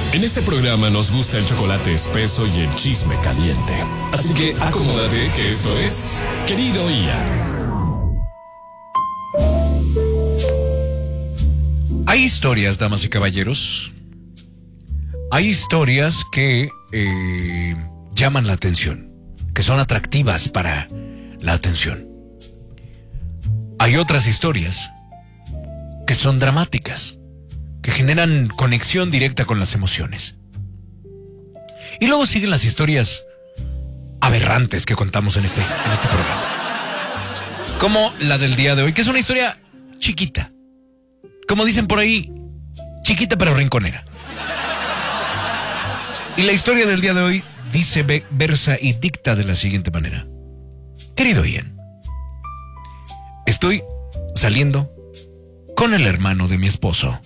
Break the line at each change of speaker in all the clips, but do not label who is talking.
En este programa nos gusta el chocolate espeso y el chisme caliente. Así que acomódate que esto es Querido Ian.
Hay historias, damas y caballeros. Hay historias que llaman la atención, que son atractivas para la atención. Hay otras historias que son dramáticas, que generan conexión directa con las emociones. Y luego siguen las historias aberrantes que contamos en este programa. Como la del día de hoy, que es una historia chiquita. Como dicen por ahí, chiquita pero rinconera. Y la historia del día de hoy dice, versa y dicta de la siguiente manera. Querido Ian, estoy saliendo con el hermano de mi esposo.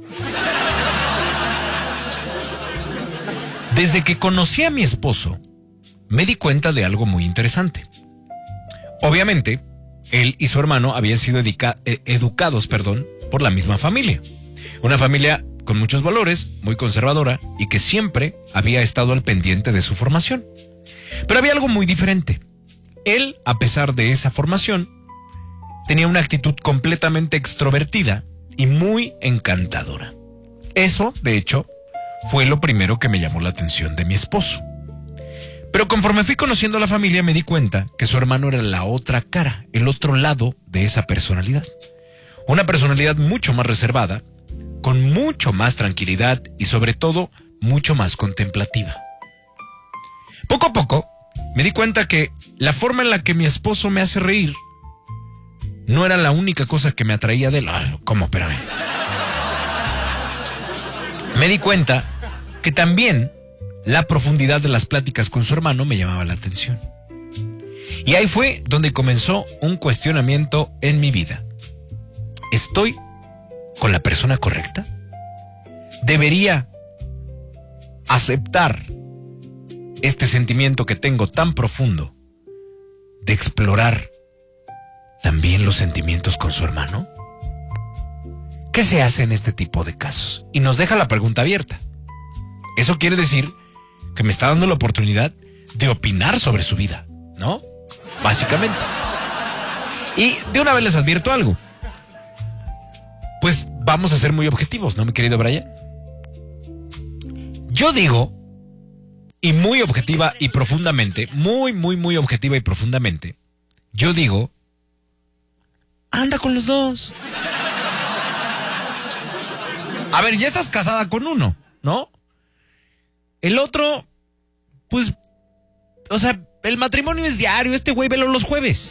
Desde que conocí a mi esposo, me di cuenta de algo muy interesante. Obviamente, él y su hermano habían sido educados por la misma familia. Una familia con muchos valores, muy conservadora y que siempre había estado al pendiente de su formación. Pero había algo muy diferente. Él, a pesar de esa formación, tenía una actitud completamente extrovertida y muy encantadora. Eso, de hecho, fue lo primero que me llamó la atención de mi esposo. Pero conforme fui conociendo a la familia me di cuenta que su hermano era la otra cara, el otro lado de esa personalidad. Una personalidad mucho más reservada, con mucho más tranquilidad y sobre todo mucho más contemplativa. Poco a poco me di cuenta que la forma en la que mi esposo me hace reír no era la única cosa que me atraía de él. ¿Cómo? Espérame. Me di cuenta que también la profundidad de las pláticas con su hermano me llamaba la atención. Y ahí fue donde comenzó un cuestionamiento en mi vida. ¿Estoy con la persona correcta? ¿Debería aceptar este sentimiento que tengo tan profundo de explorar también los sentimientos con su hermano? ¿Qué se hace en este tipo de casos? Y nos deja la pregunta abierta. Eso quiere decir que me está dando la oportunidad de opinar sobre su vida, ¿no? Básicamente. Y de una vez les advierto algo. Pues vamos a ser muy objetivos, ¿no, mi querido Brian? Yo digo, y muy objetiva y profundamente, muy objetiva y profundamente, yo digo, anda con los dos. A ver, ya estás casada con uno, ¿no? El otro, pues, o sea, el matrimonio es diario, este güey velo los jueves.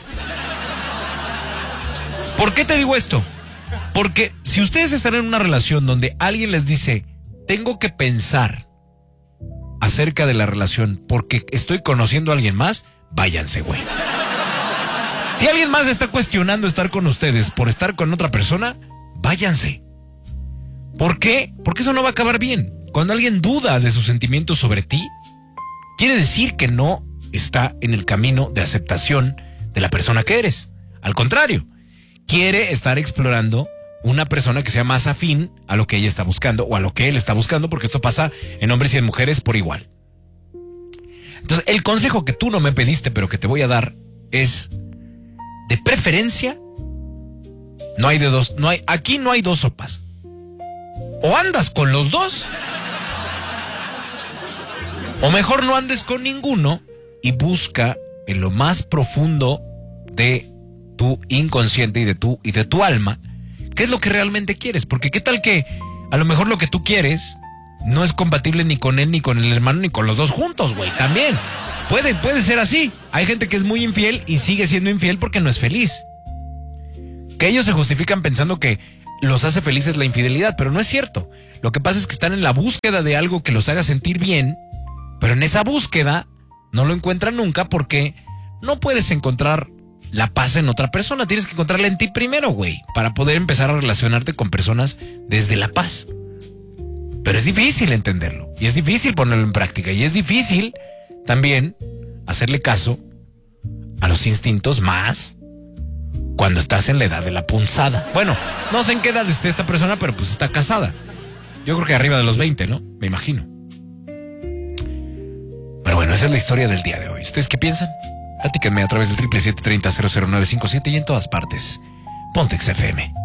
¿Por qué te digo esto? Porque si ustedes están en una relación donde alguien les dice, tengo que pensar acerca de la relación porque estoy conociendo a alguien más, váyanse, güey. Si alguien más está cuestionando estar con ustedes por estar con otra persona, váyanse. ¿Por qué? Porque eso no va a acabar bien. Cuando alguien duda de sus sentimientos sobre ti, quiere decir que no está en el camino de aceptación de la persona que eres. Al contrario, quiere estar explorando una persona que sea más afín a lo que ella está buscando o a lo que él está buscando, porque esto pasa en hombres y en mujeres por igual. Entonces, el consejo que tú no me pediste, pero que te voy a dar es, de preferencia, aquí no hay dos sopas. O andas con los dos, o mejor no andes con ninguno y busca en lo más profundo de tu inconsciente y de tu alma qué es lo que realmente quieres. Porque qué tal que a lo mejor lo que tú quieres no es compatible ni con él, ni con el hermano, ni con los dos juntos, güey. También puede ser así. Hay gente que es muy infiel y sigue siendo infiel porque no es feliz. Que ellos se justifican pensando que los hace felices la infidelidad, pero no es cierto. Lo que pasa es que están en la búsqueda de algo que los haga sentir bien, pero en esa búsqueda no lo encuentran nunca porque no puedes encontrar la paz en otra persona. Tienes que encontrarla en ti primero, güey, para poder empezar a relacionarte con personas desde la paz. Pero es difícil entenderlo, y es difícil ponerlo en práctica, y es difícil también hacerle caso a los instintos más cuando estás en la edad de la punzada. Bueno, no sé en qué edad esté esta persona, pero pues está casada. Yo creo que arriba de los 20, ¿no? Me imagino. Pero bueno, esa es la historia del día de hoy. ¿Ustedes qué piensan? Platíquenme a través del 777-30-00957 y en todas partes. Pontex FM.